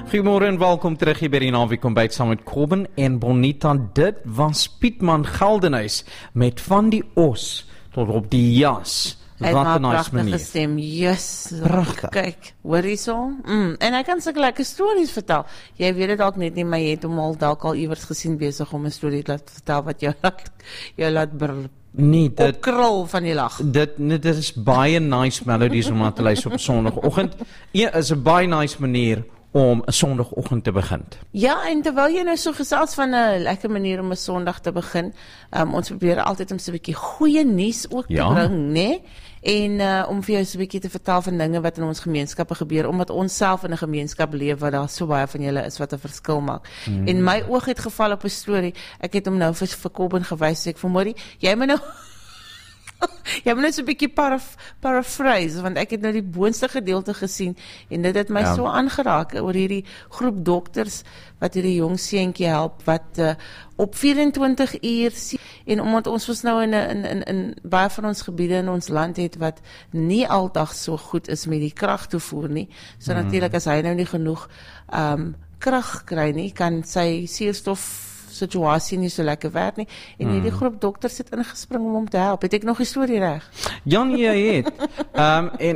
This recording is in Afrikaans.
Goeiemôre en welkom terug hier by die Naweek Ontbyt saam met Kobben en Bonita. Dit was Pietman Geldenhuys met Van die Os tot op die jas. Hy Wat 'n het nice prachtige manier. stem, yes. Prachtig. Kyk, hoor jy so? En hy kan sulke lekker stories vertel. Jy weet dit dalk net nie, maar jy het hom al dalk al iewers gesien besig om 'n storie te laat vertel wat jou laat Nee, dit opkrul van die lag. dit is baie nice melodies om na te luister op 'n Sondagoggend. Is 'n baie nice manier om 'n Sondagoggend te begin. Ja, en terwyl jy nou so gesels van 'n lekker manier om 'n Sondag te begin, ons probeer altyd om so 'n bietjie goeie nuus ook Ja. te bring, né? En om vir jou so 'n bietjie te vertel van dinge wat in ons gemeenskappe gebeur, omdat ons self in 'n gemeenskap leef waar daar so baie van julle is wat 'n verskil maak. En my oog het geval op 'n storie. Ek het hom nou vir Kobben gewys, ek vermoed jy moet nou jy moet net so 'n bietjie paraphrase, want ek het nou die boonste gedeelte gesien en dit het my so aangeraak oor hierdie groep dokters wat hierdie jong seentjie help wat op 24 uur en omdat ons was nou in baie van ons gebiede in ons land het wat nie aldag so goed is met die kragtoevoer nie. So natuurlik as hy nou nie genoeg krag kry nie, kan sy suurstof situasie nie so lekker werk nie. En hierdie groep dokters het ingespring om hom te help. Het ek nog 'n storie reg? Jan, jy het. En